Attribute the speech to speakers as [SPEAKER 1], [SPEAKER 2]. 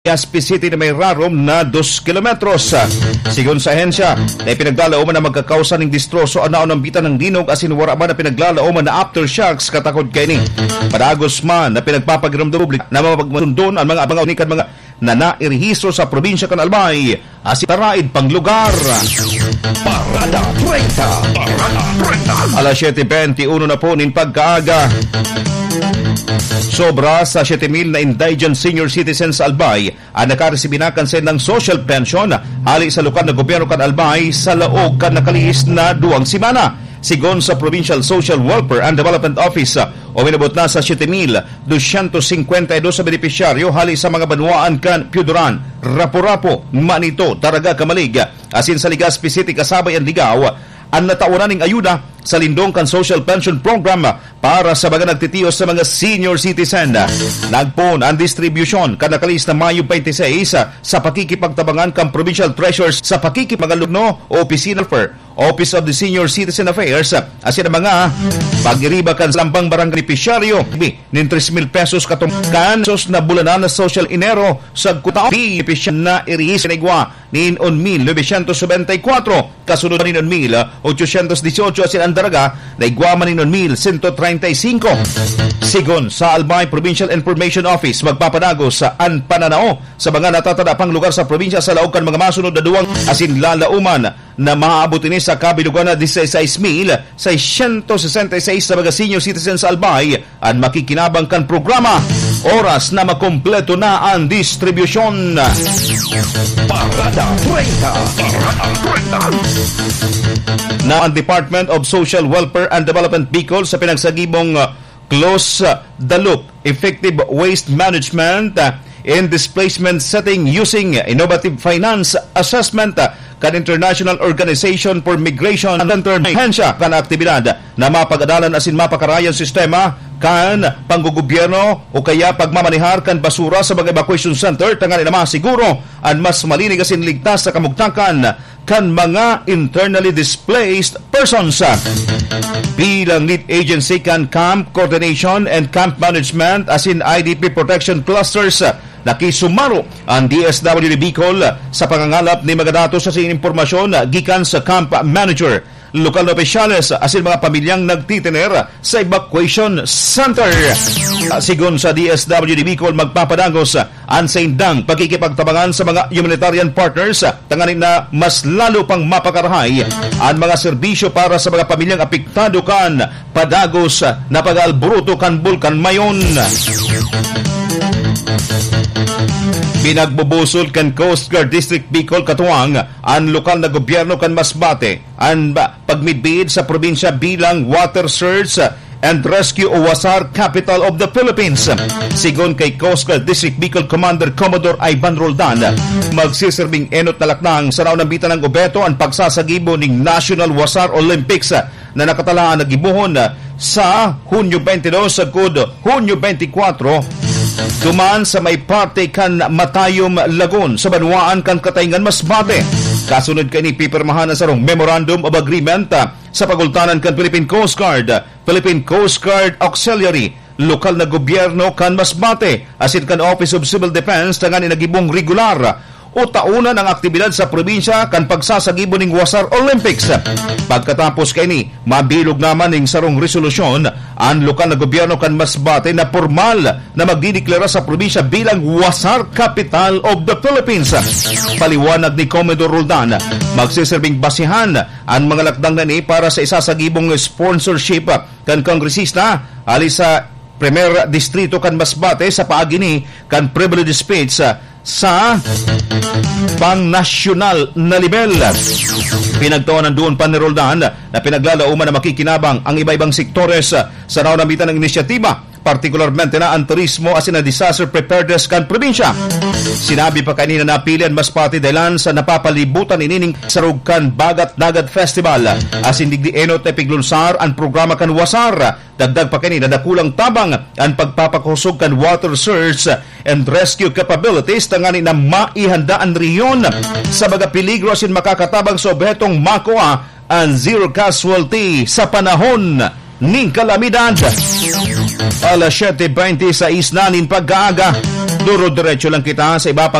[SPEAKER 1] Legazpi City na may rarom na 2 kilometros. Sigon sa ahensya, na pinaglalauman na magkakausa ng distroso ang naon ng bitan ng dinog asin wara man na pinaglalauman na aftershocks katakod kay ni. Padagos man na pinagpapagiram do publik na mapagmasundon ang mga unikan mga nanairehistro sa probinsya kan Albay asin taraid pang lugar.
[SPEAKER 2] Parada 30.
[SPEAKER 1] Alas 7:21 na po nin pagkaaga. Sobra sa 7,000 na indigent senior citizens sa Albay ang nakaresibinakan sa ng social pension hali sa lokal na gobyerno kan Albay sa laog kan nakalihis na 2 semana. Sigon sa Provincial Social Welfare and Development Office, uminabot na sa 7,252 sa benepisyaryo hali sa mga banwaan kan Piuduran, Rapu-Rapu, Manito, Taraga, Kamalig, asin sa Legazpi City kasabay ang ligaw ang nataunan ng ayuda sa lindong kan social pension program para sa mga nagtitiyos sa mga senior citizen. Nagpon ang distribution kanakalis na Mayo 26 sa pakikipagtabangan kan Provincial Treasurers sa pakikipagalugno o Opisina for Office of the Senior Citizen Affairs asin ang mga pagiriba kan lampang barang benepisyaryo nin 3,000 pesos katungkan sos na bulanan na social inero sa kutao benepisyan na irihis na nin 1,974 kasunod nin 1,818 asin ang daraga na igwaman nin 1,135. Sigon sa Albay Provincial Information Office, magpapanagos sa pananao sa mga natatada pang lugar sa probinsya sa laog kan mga masunod na duwang asin lalauman na maaabot ini sa kabilugan na 16,666 sa mga senior citizens sa Albay ang makikinabang kan programa. Oras na makompleto na ang distribusyon.
[SPEAKER 2] Parada 30.
[SPEAKER 1] Na ang Department of Social Welfare and Development Bicol sa pinagsagibong Close the Loop Effective Waste Management in Displacement Setting using Innovative Finance Assessment kan International Organization for Migration and Internship kan aktibidad na mapag-adalan asin mapakarayan sistema kan panggugobyerno o kaya pagmamanihar kan basura sa mga evacuation center tangan na masiguro ang mas malinig asin ligtas sa kamugtakan kan mga internally displaced persons. Bilang lead agency kan Camp Coordination and Camp Management asin IDP Protection Clusters, nakisumaro ang DSWD Bicol sa pangangalap ni mga datos sa impormasyon gikan sa camp manager, lokal na opisyales asin mga pamilyang nagtitiner sa evacuation center. Sigon sa DSWD Bicol, magpapadagos ang saindang pagkikipagtabangan sa mga humanitarian partners tanganin na mas lalo pang mapakarahay ang mga serbisyo para sa mga pamilyang apektado kan padagos na pag-alburuto kan Bulkan Mayon. Pinagbubusol kan Coast Guard District Bicol katuwang ang lokal na gobyerno kan Masbate ang pagmidbid sa probinsya bilang Water Search and Rescue o WASAR Capital of the Philippines. Sigon kay Coast Guard District Bicol Commander Commodore Ivan Roldan, magsiserving enot na laknang sa naunang bitan ng Obeto ang pagsasagibo ng National WASAR Olympics na nakatalaan na gibuhon sa Hunyo 22 sagud Hunyo 24 duman sa may parte kan Matayom Lagun sa banwaan kan Katayngan Masbate. Kasunod kay ni pipirmahan sa sarong Memorandum of Agreement sa pagultanan kan Philippine Coast Guard, Philippine Coast Guard Auxiliary, lokal na gobyerno kan Masbate, asin kan Office of Civil Defense tangan inagibong regular o taunan ang aktibidad sa probinsya kan pagsasagibo ning WASAR Olympics. Pagkatapos kay ni, mabilog naman ning sarong resolusyon ang lokal na gobyerno kan Masbate na formal na magdideklara sa probinsya bilang WASAR Capital of the Philippines. Paliwanag ni Commodore Roldan, magsiserving basihan ang mga lakdang na ni para sa isasagibong sponsorship kan kongresista ali sa Premier Distrito kan Masbate sa paagi ni kan privilege speech sa pang-nasyonal na level. Pinagtuunan doon pa ni Roldan na pinaglalauman na makikinabang ang iba-ibang sektores sa naunamitan ng inisyatiba, partikularmente na ang turismo asin na disaster preparedness kan probinsya. Sinabi pa kanina na pilihan Masbate dahilan sa napapalibutan inining Sarugkan Bagat Dagat Festival asin digdi enot na piglunsar ang programa kan WASAR. Dagdag pa kanina na kulang tabang ang pagpapakusog kan water search and rescue capabilities tanganin na maihandaan riyon sa mga peligro asin makakatabang sa objetong makuha ang zero casualty sa panahon ning kalamidad. alas 7:20 sa isnanin pagkaaga. Duro diretso lang kita sa iba pang